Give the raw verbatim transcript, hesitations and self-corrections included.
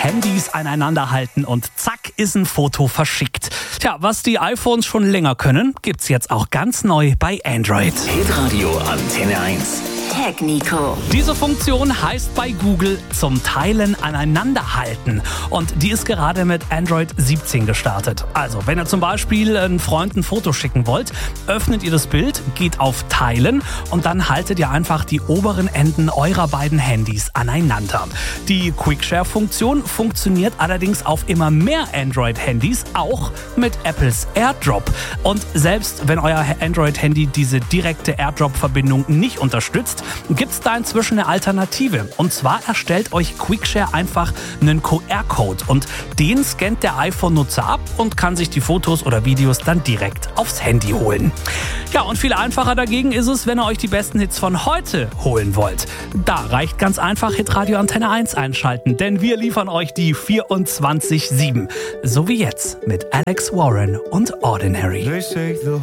Handys aneinander halten und zack ist ein Foto verschickt. Tja, was die iPhones schon länger können, gibt's jetzt auch ganz neu bei Android. Hitradio Antenne eins. Tech Nico. Diese Funktion heißt bei Google zum Teilen aneinanderhalten und die ist gerade mit Android siebzehn gestartet. Also, wenn ihr zum Beispiel einen Freund ein Foto schicken wollt, öffnet ihr das Bild, geht auf Teilen und dann haltet ihr einfach die oberen Enden eurer beiden Handys aneinander. Die Quickshare-Funktion funktioniert allerdings auf immer mehr Android-Handys, auch mit Apples AirDrop. Und selbst wenn euer Android-Handy diese direkte AirDrop-Verbindung nicht unterstützt, gibt es da inzwischen eine Alternative. Und zwar erstellt euch Quickshare einfach einen Q R-Code und den scannt der iPhone-Nutzer ab und kann sich die Fotos oder Videos dann direkt aufs Handy holen. Ja, und viel einfacher dagegen ist es, wenn ihr euch die besten Hits von heute holen wollt. Da reicht ganz einfach Hitradio Antenne eins einschalten, denn wir liefern euch die vierundzwanzig sieben. So wie jetzt mit Alex Warren und Ordinary.